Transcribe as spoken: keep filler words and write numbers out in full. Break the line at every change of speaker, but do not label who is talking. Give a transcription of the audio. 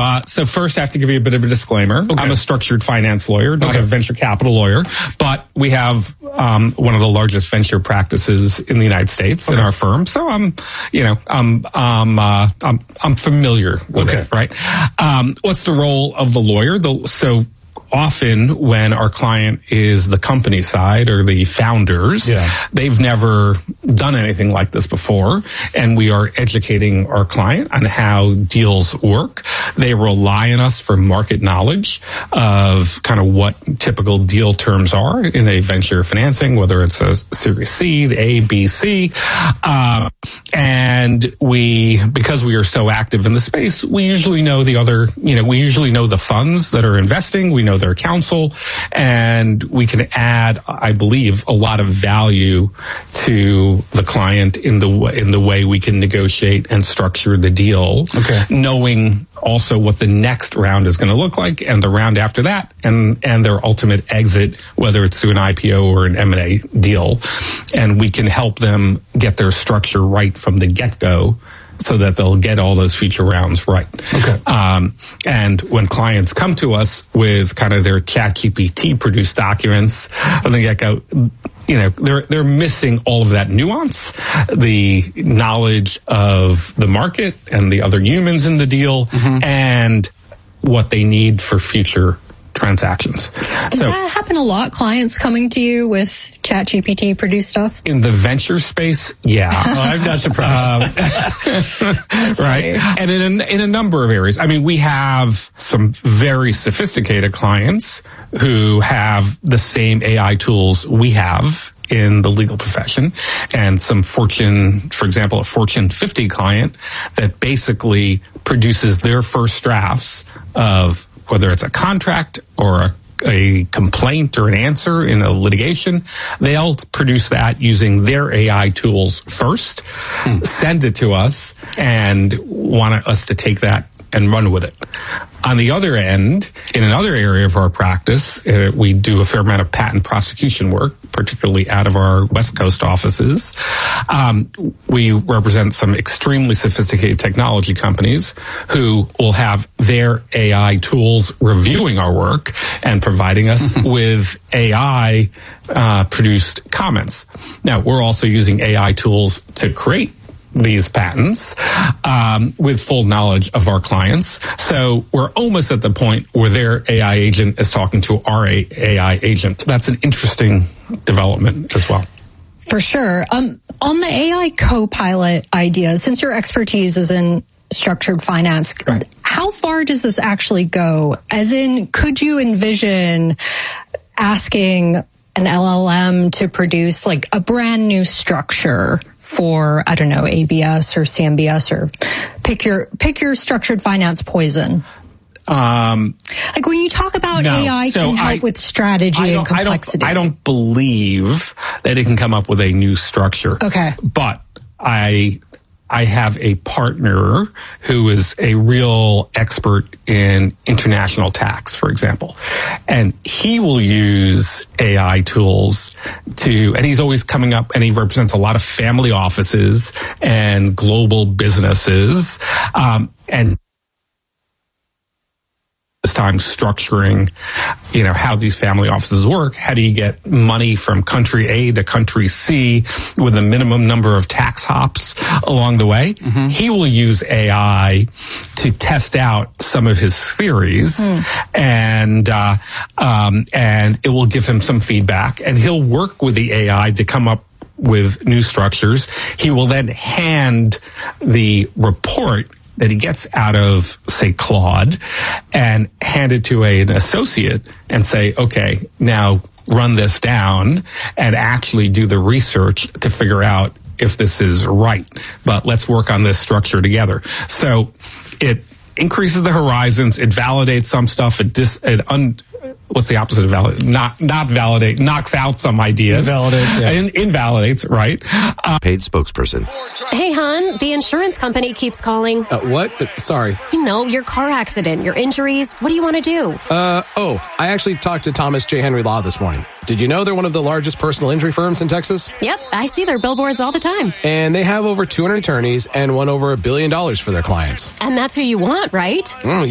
uh, so first I have to give you a bit of a disclaimer. Okay. I'm a structured finance lawyer, not okay. a venture capital lawyer, but we have um, one of the largest venture practices in the United States okay. in our firm. So I'm, you know, I'm I'm uh, I'm, I'm familiar with okay. it, right? Um, what's the role of the lawyer? The, so. Often when our client is the company side or the founders, yeah. they've never done anything like this before, and we are educating our client on how deals work. They rely on us for market knowledge of kind of what typical deal terms are in a venture financing, whether it's a Series C, A, B, C. Uh, and we, because we are so active in the space, we usually know the other, you know, we usually know the funds that are investing. We know their counsel, and we can add, I believe, a lot of value to the client in the in the way we can negotiate and structure the deal, okay. knowing also what the next round is going to look like, and the round after that, and and their ultimate exit, whether it's through an I P O or an M and A deal, and we can help them get their structure right from the get-go, so that they'll get all those future rounds right. Okay. Um, and when clients come to us with kind of their ChatGPT produced documents, I think I go, you know, they're they're missing all of that nuance, the knowledge of the market and the other humans in the deal, mm-hmm. and what they need for future transactions.
Does so, that happen a lot? Clients coming to you with ChatGPT produced stuff?
In the venture space, yeah.
Oh, I'm not surprised.
Um, right. Funny. And in a, in a number of areas. I mean, we have some very sophisticated clients who have the same A I tools we have in the legal profession, and some Fortune, for example, a Fortune fifty client that basically produces their first drafts of whether it's a contract or a, a complaint or an answer in a litigation. They'll produce that using their A I tools first, hmm. send it to us, and want us to take that and run with it. On the other end, in another area of our practice, uh, we do a fair amount of patent prosecution work, particularly out of our West Coast offices. Um, we represent some extremely sophisticated technology companies who will have their A I tools reviewing our work and providing us with A I uh, produced comments. Now, we're also using A I tools to create these patents um, with full knowledge of our clients. So we're almost at the point where their A I agent is talking to our A I agent. That's an interesting development as well.
For sure. Um, on the A I co-pilot idea, since your expertise is in structured finance, right. how far does this actually go? As in, could you envision asking an L L M to produce like a brand new structure for, I don't know, A B S or C M B S, or pick your pick your structured finance poison? Um, like when you talk about no. A I so can help I, with strategy and complexity.
I don't, I don't believe that it can come up with a new structure.
Okay.
But I I have a partner who is a real expert in international tax, for example. And he will use A I tools to, and he's always coming up, and he represents a lot of family offices and global businesses. Um, and this time structuring, you know, how these family offices work. How do you get money from country A to country C with a minimum number of tax hops along the way? Mm-hmm. He will use A I to test out some of his theories, mm. and uh, um, and it will give him some feedback, and he'll work with the A I to come up with new structures. He will then hand the report that he gets out of, say, Claude, and hand it to a, an associate and say, okay, now run this down and actually do the research to figure out if this is right. But let's work on this structure together. So it increases the horizons. It validates some stuff. It dis, it un, what's the opposite of validate? Not, not validate, knocks out some ideas.
Invalidates, yeah.
In, invalidates, right.
Uh, Paid spokesperson.
Hey, hon, the insurance company keeps calling.
Uh, what? Uh, sorry.
You know, your car accident, your injuries. What do you want to do?
Uh, oh, I actually talked to Thomas J. Henry Law this morning. Did you know they're one of the largest personal injury firms in Texas?
Yep, I see their billboards all the time.
And they have over two hundred attorneys and won over a billion dollars for their clients.
And that's who you want, right?
Mm,